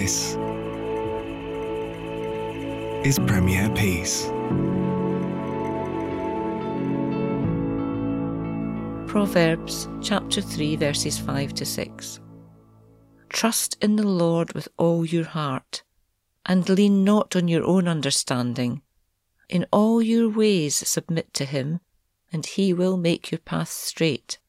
This is Premier Peace. Proverbs chapter 3 verses 5 to 6. Trust in the Lord with all your heart, and lean not on your own understanding. In all your ways submit to him, and he will make your paths straight.